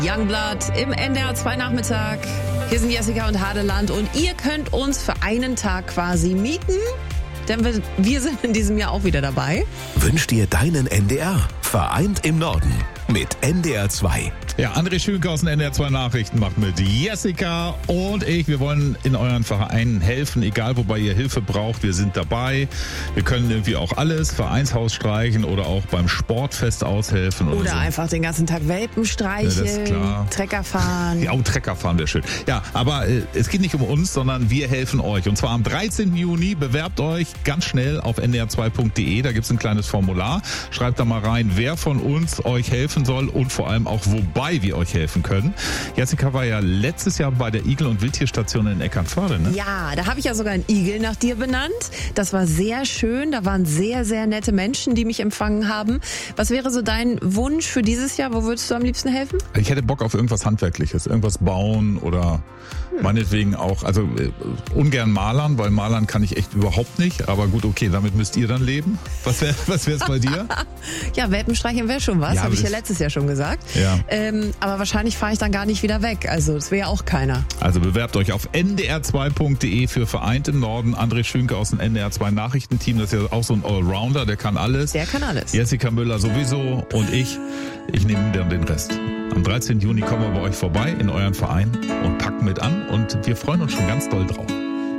Youngblood im NDR 2 Nachmittag. Hier sind Jessica und Hadeland und ihr könnt uns für einen Tag quasi mieten, denn wir sind in diesem Jahr auch wieder dabei. Wünsch dir deinen NDR. Vereint im Norden mit NDR 2. Ja, André Schünke aus den NDR 2 Nachrichten macht mit Jessica und ich. Wir wollen in euren Vereinen helfen, egal wobei ihr Hilfe braucht. Wir sind dabei. Wir können irgendwie auch alles, Vereinshaus streichen oder auch beim Sportfest aushelfen. Oder so. einfach den ganzen Tag Welpen streicheln, Ja, das ist klar. Trecker fahren. Ja, Trecker fahren wäre schön. Ja, aber es geht nicht um uns, sondern wir helfen euch. Und zwar am 13. Juni. Bewerbt euch ganz schnell auf ndr2.de. Da gibt's ein kleines Formular. Schreibt da mal rein, wer von uns euch helfen soll und vor allem auch, wobei wir euch helfen können. Jessica war ja letztes Jahr bei der Igel- und Wildtierstation in Eckernförde, ne? Ja, da habe ich ja sogar einen Igel nach dir benannt. Das war sehr schön. Da waren sehr, sehr nette Menschen, die mich empfangen haben. Was wäre so dein Wunsch für dieses Jahr? Wo würdest du am liebsten helfen? Ich hätte Bock auf irgendwas Handwerkliches, irgendwas bauen oder meinetwegen auch, also ungern malern, weil malern kann ich echt überhaupt nicht. Aber gut, okay, damit müsst ihr dann leben. Was wär's bei dir? Ja, Welpenstreicheln wäre schon was, Ja, habe ich ja das- letztes Jahr schon gesagt. Ja. Aber wahrscheinlich fahre ich dann gar nicht wieder weg. Also das wäre ja auch keiner. Also bewerbt euch auf ndr2.de für Vereint im Norden. André Schünke aus dem NDR 2 Nachrichtenteam, das ist ja auch so ein Allrounder, der kann alles. Der kann alles. Jessica Müller sowieso und ich nehme dann den Rest. Am 13. Juni kommen wir bei euch vorbei in euren Verein und packen mit an und wir freuen uns schon ganz doll drauf.